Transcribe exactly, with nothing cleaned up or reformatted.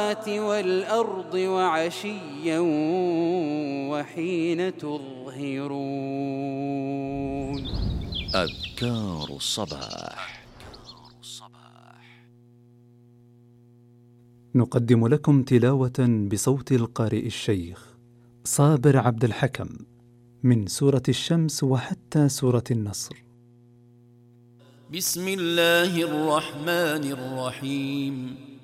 والأرض وعشيا وحين تظهرون. أذكار الصباح. نقدم لكم تلاوة بصوت القارئ الشيخ صابر عبد الحكم من سورة الشمس وحتى سورة النصر. بسم الله الرحمن الرحيم.